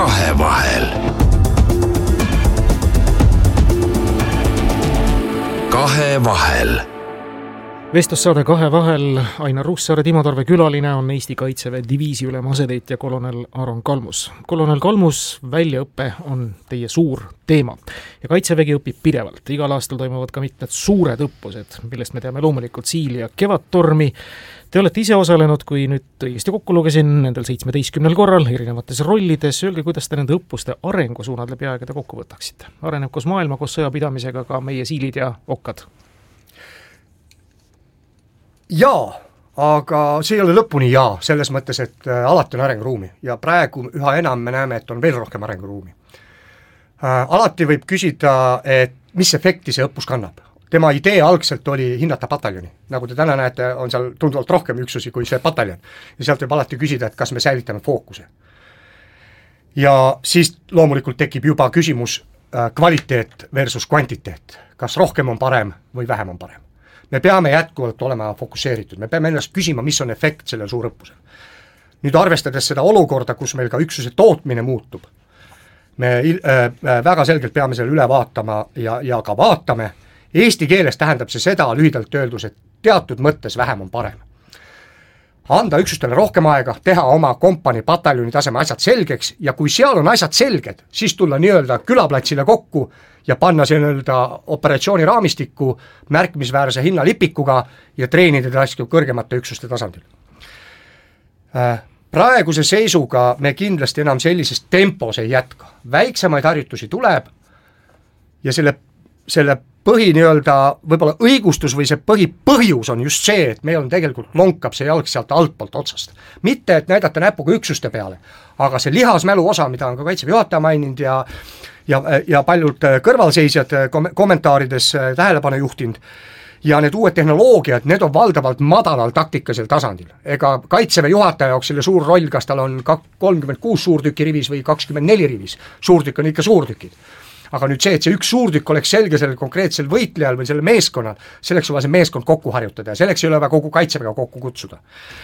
Kahevahel. Kahevahel. Vestlussaade Kahevahel. Ainar Ruussaare, Timo Tarve külaline on Eesti Kaitseväe diviisiülema asetäitja kolonel Aron Kalmus. Kolonel Kalmus, väljaõpe on teie suur teema ja Kaitsevägi õpib pidevalt. Igal aastal toimuvad ka mitmed suured õppused, millest me teame loomulikult Siil ja Kevadtormi. Te olete ise osalenud, kui nüüd õigesti kokku lugesin, nendel 17 korral erinevates rollides. Öelge, kuidas te nende õppuste arengusuunad läbi aegade kokku võtaksite? Areneb koos maailma, koos sõjapidamisega ka meie siilid ja okkad? Jaa, aga see ei ole lõpuni jaa, selles mõttes, et alati on arenguruumi ja praegu üha enam me näeme, et on veel rohkem arenguruumi. Alati võib küsida, et mis efekti see õppus kannab. Tema idee algselt oli hinnata pataljoni. Nagu te täna näete, on seal tunduvalt rohkem üksusi kui see pataljon. Ja sealt võib alati küsida, et kas me säilitame fookuse. Ja siis loomulikult tekib juba küsimus kvaliteet versus kvantiteet. Kas rohkem on parem või vähem on parem. Me peame jätkuvalt olema fokusseeritud. Me peame ennast küsima, mis on efekt sellel suurõppusel. Nüüd arvestades seda olukorda, kus meil ka üksuse tootmine muutub, me väga selgelt peame selle üle vaatama ja ka vaatame. Eesti keeles tähendab see seda lühidalt öeldus, et teatud mõttes vähem on parem. Anda üksustele rohkem aega, teha oma kompanii pataljoni taseme asjad selgeks ja kui seal on asjad selged, siis tulla nii-öelda külaplatsile kokku ja panna see nii-öelda operatsiooni raamistikku märkimisväärse hinnalipikuga ja treenida asju kõrgemate üksuste tasandil. Praeguse seisuga me kindlasti enam sellises tempos ei jätka. Väiksemaid harjutusi tuleb ja selle põhi nii-öelda võib-olla õigustus või see põhjus on just see, et meil on tegelikult lonkab see jalg sealt altpoolt otsast. Mitte, et näidata näpuga üksuste peale, aga see lihasmälu osa, mida on ka Kaitseväe juhataja maininud ja paljud kõrvalseisjad kommentaarides tähelepanu juhtinud ja need uued tehnoloogiad, need on valdavalt madalal taktikasel tasandil. Ega Kaitseväe juhataja jaoks selle suur roll, kas tal on 36 suurtüki rivis või 24 rivis. Suurtükk on ikka suurtükid. Aga nüüd see, et see üks suurtükk oleks selge sellel konkreetsel võitlejal või selle meeskonnal, selleks on vaja see meeskond kokku harjutada ja selleks ei ole vaja kogu Kaitseväega kokku kutsuda.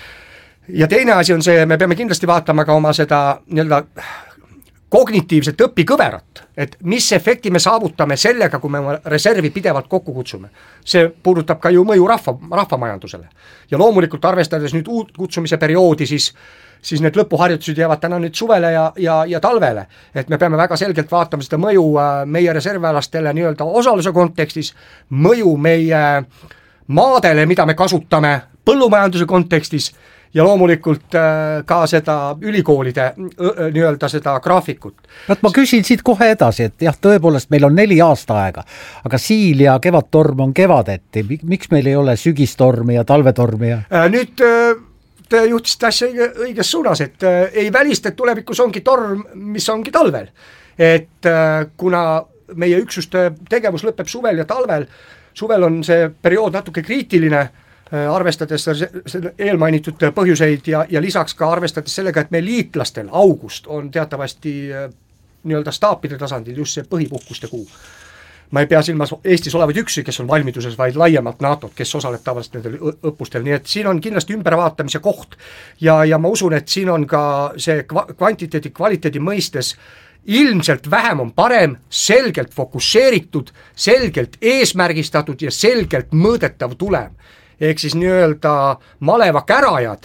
Ja teine asi on see, me peame kindlasti vaatama ka oma seda nii-öelda kognitiivset õpikõverat, et mis efekti me saavutame sellega, kui me reservi pidevalt kokku kutsume. See puudutab ka ju mõju rahvamajandusele. Ja loomulikult arvestades nüüd uut kutsumise perioodi, siis need lõpuharjutused jäävad täna nüüd suvele ja talvele. Et me peame väga selgelt vaatama seda mõju meie reservväelastele nii-öelda osaluse kontekstis, mõju meie maadele, mida me kasutame põllumajanduse kontekstis ja loomulikult ka seda ülikoolide nii-öelda seda graafikut. Ma küsin siit kohe edasi, et jah, tõepoolest meil on 4 aasta aega, aga Siil ja Kevadtorm on kevadeti. Miks meil ei ole sügistormi ja talvetormi? Nüüd te juhtisite asja õiges suunas, et ei välist, et tulevikus ongi torm, mis ongi talvel. Et kuna meie üksuste tegevus lõpeb suvel ja talvel, suvel on see periood natuke kriitiline, arvestades eelmainitud põhjuseid ja lisaks ka arvestades sellega, et meil liitlastel august on teatavasti nii-öelda staapide tasandil just see põhipuhkuste kuu. Ma ei pea silmas Eestis olevaid üksusi, kes on valmiduses, vaid laiemalt NATO-t, kes osaleb tavaliselt nendel õppustel, nii et siin on kindlasti ümbervaatamise koht ja ma usun, et siin on ka see kvantiteedi, kvaliteedi mõistes ilmselt vähem on parem, selgelt fokusseeritud, selgelt eesmärgistatud ja selgelt mõõdetav tulem. Ehk siis nii-öelda maleva kärajad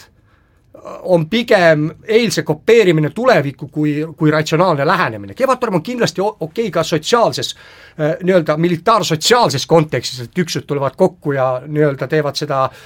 on pigem eilse kopeerimine tulevikku kui ratsionaalne lähenemine. Kevadtorm on kindlasti okei ka sotsiaalses, nii-öelda militaarsotsiaalses kontekstis, et üksud tulevad kokku ja nii-öelda teevad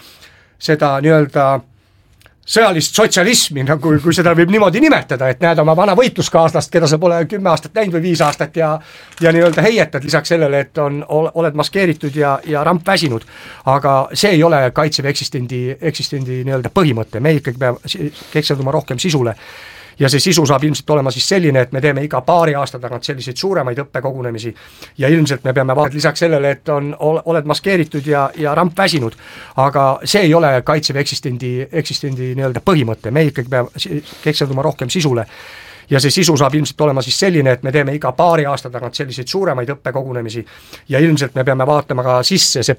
seda nii-öelda sõjalist sotsialismi, nagu kui seda võib niimoodi nimetada, et näed oma vana võitluskaaslast, keda sa pole 10 aastat näinud või 5 aastat ja nii-öelda heietad lisaks sellele, et oled maskeeritud ja ramp väsinud. Aga see ei ole Kaitseväe eksistendi nii-öelda põhimõte, me ikkagi peame keskenduma rohkem sisule. Ja see sisu saab ilmselt olema siis selline, et me teeme iga paari aasta tagant selliseid suuremaid õppekogunemisi ja ilmselt me peame lisaks sellele, et oled maskeeritud ja ramp väsinud, aga see ei ole Kaitseväe eksistendi nii-öelda põhimõte, me ikkagi peame keskenduma rohkem sisule. Ja see sisu saab ilmselt olema siis selline, et me teeme iga paari aasta tagant selliseid suuremaid õppekogunemisi ja ilmselt me peame vaatama ka sisse, see